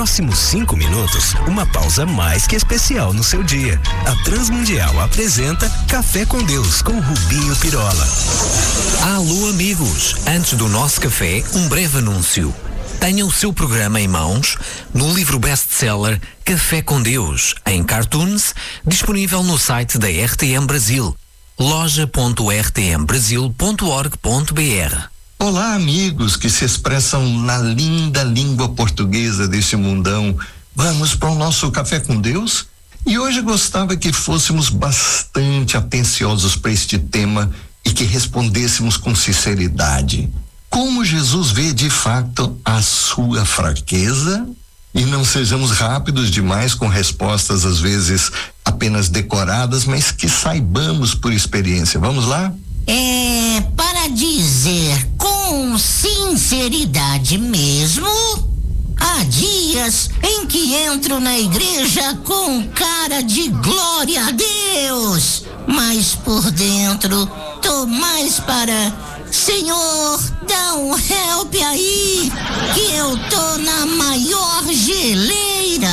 próximos 5 minutos, uma pausa mais que especial no seu dia. A Transmundial apresenta Café com Deus com Rubinho Pirola. Alô, amigos! Antes do nosso café, um breve anúncio. Tenha o seu programa em mãos no livro best-seller Café com Deus, em cartoons, disponível no site da RTM Brasil, loja.rtmbrasil.org.br. Olá, amigos que se expressam na linda língua portuguesa desse mundão. Vamos para o nosso Café com Deus? E hoje gostava que fôssemos bastante atenciosos para este tema e que respondêssemos com sinceridade. Como Jesus vê de fato a sua fraqueza? E não sejamos rápidos demais com respostas às vezes apenas decoradas, mas que saibamos por experiência. Vamos lá? Para dizer com sinceridade mesmo, há dias em que entro na igreja com cara de glória a Deus, mas por dentro tô mais para Senhor, dá um help aí, que eu tô na maior geleira.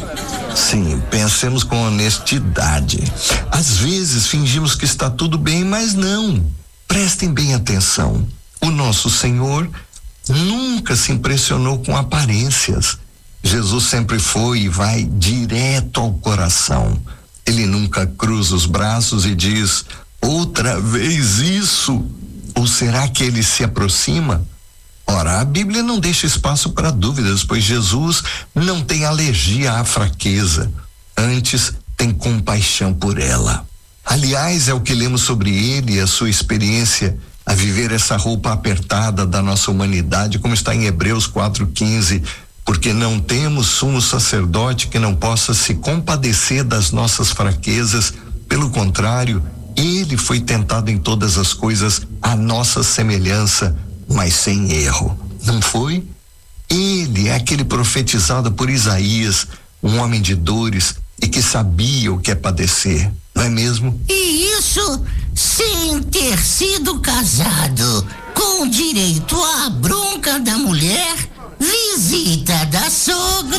Sim, pensemos com honestidade. Às vezes fingimos que está tudo bem, mas não. Prestem bem atenção. O nosso Senhor nunca se impressionou com aparências. Jesus sempre foi e vai direto ao coração. Ele nunca cruza os braços e diz: outra vez isso. Ou será que ele se aproxima? Ora, a Bíblia não deixa espaço para dúvidas, pois Jesus não tem alergia à fraqueza, antes tem compaixão por ela. Aliás, é o que lemos sobre ele e a sua experiência a viver essa roupa apertada da nossa humanidade, como está em Hebreus 4:15, porque não temos sumo sacerdote que não possa se compadecer das nossas fraquezas, pelo contrário, ele foi tentado em todas as coisas à nossa semelhança, mas sem erro. Não foi? Ele é aquele profetizado por Isaías, um homem de dores e que sabia o que é padecer, não é mesmo? E isso sem ter sido casado, com direito à bronca da mulher, visita da sogra.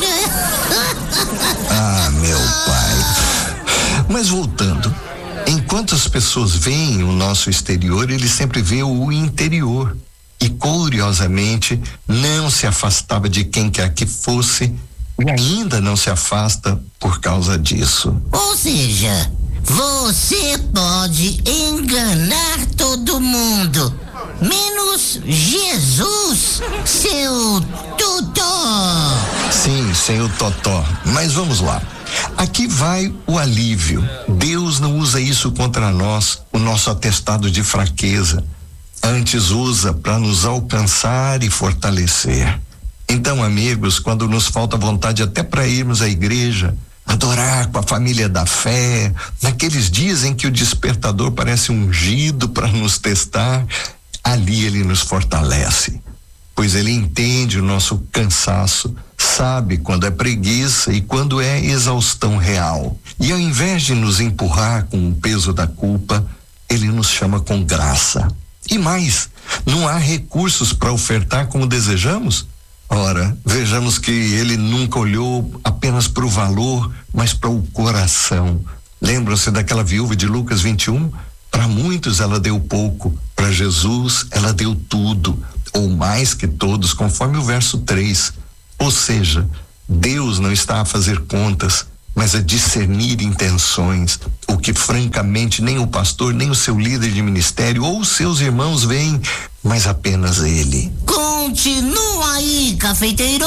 Ah, meu pai. Mas voltando, enquanto as pessoas veem o nosso exterior, ele sempre vê o interior. E curiosamente não se afastava de quem quer que fosse e ainda não se afasta por causa disso. Ou seja, você pode enganar todo mundo, menos Jesus, seu totó. Sim, sem o totó. Mas vamos lá. Aqui vai o alívio. Deus não usa isso contra nós, o nosso atestado de fraqueza. Antes usa para nos alcançar e fortalecer. Então, amigos, quando nos falta vontade até para irmos à igreja, adorar com a família da fé, naqueles dias em que o despertador parece ungido para nos testar, ali ele nos fortalece, pois ele entende o nosso cansaço, sabe quando é preguiça e quando é exaustão real. E ao invés de nos empurrar com o peso da culpa, ele nos chama com graça. E mais, não há recursos para ofertar como desejamos? Ora, vejamos que ele nunca olhou apenas para o valor, mas para o coração. Lembram-se daquela viúva de Lucas 21? Para muitos ela deu pouco, para Jesus ela deu tudo, ou mais que todos, conforme o verso 3. Ou seja, Deus não está a fazer contas, mas a discernir intenções, o que francamente nem o pastor, nem o seu líder de ministério ou os seus irmãos veem, mas apenas ele. Continua aí, cafeiteiro,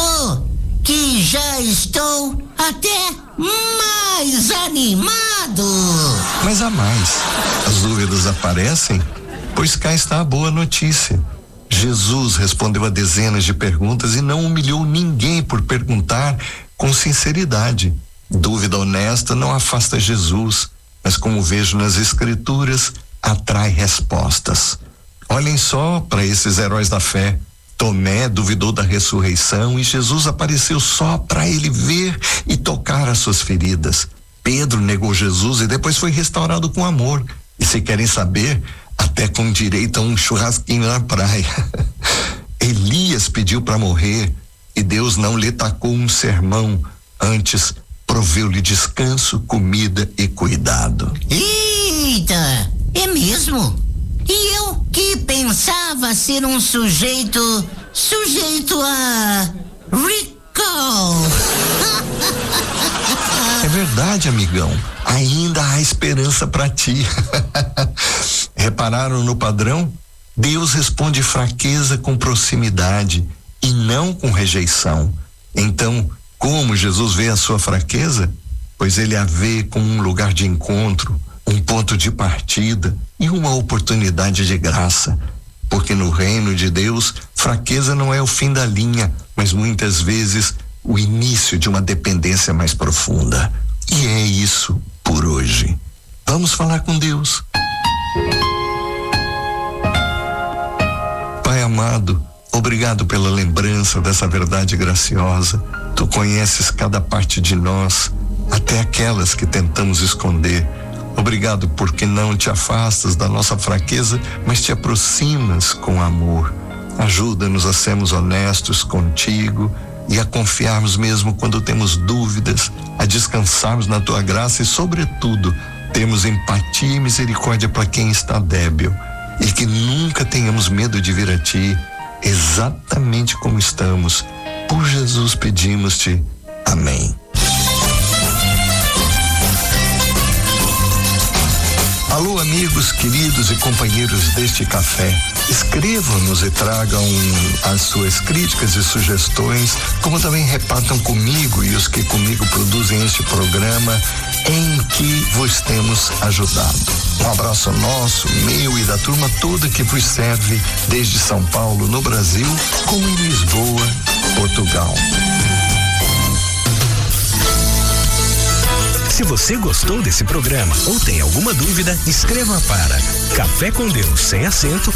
que já estou até mais animado. Mas há mais. As dúvidas aparecem, pois cá está a boa notícia. Jesus respondeu a dezenas de perguntas e não humilhou ninguém por perguntar com sinceridade. Dúvida honesta não afasta Jesus, mas como vejo nas escrituras, atrai respostas. Olhem só para esses heróis da fé. Tomé duvidou da ressurreição e Jesus apareceu só para ele ver e tocar as suas feridas. Pedro negou Jesus e depois foi restaurado com amor. E se querem saber, até com direito a um churrasquinho na praia. Elias pediu para morrer e Deus Deus não lhe tacou um sermão, antes proveu-lhe descanso, comida e cuidado. Eita, é mesmo? E eu que pensava ser um sujeito a recall. É verdade, amigão. Ainda há esperança para ti. Repararam no padrão? Deus responde fraqueza com proximidade e não com rejeição. Então, como Jesus vê a sua fraqueza? Pois ele a vê como um lugar de encontro, um ponto de partida e uma oportunidade de graça. Porque no reino de Deus, fraqueza não é o fim da linha, mas muitas vezes o início de uma dependência mais profunda. E é isso por hoje. Vamos falar com Deus. Pai amado, obrigado pela lembrança dessa verdade graciosa. Tu conheces cada parte de nós, até aquelas que tentamos esconder. Obrigado porque não te afastas da nossa fraqueza, mas te aproximas com amor. Ajuda-nos a sermos honestos contigo e a confiarmos mesmo quando temos dúvidas, a descansarmos na tua graça e, sobretudo, termos empatia e misericórdia para quem está débil, e que nunca tenhamos medo de vir a ti exatamente como estamos. Por Jesus pedimos-te. Amém. Alô, amigos, queridos e companheiros deste café. Escrevam-nos e tragam as suas críticas e sugestões, como também repartam comigo e os que comigo produzem este programa, em que vos temos ajudado. Um abraço nosso, meu e da turma toda que vos serve desde São Paulo, no Brasil, como em Lisboa, Portugal. Se você gostou desse programa ou tem alguma dúvida, escreva para Café com Deus sem acento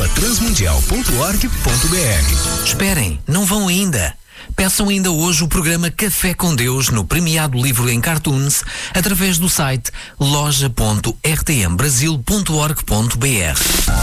@transmundial.org.br. Esperem, não vão ainda. Peçam ainda hoje o programa Café com Deus no premiado livro em cartoons através do site loja.rtmbrasil.org.br.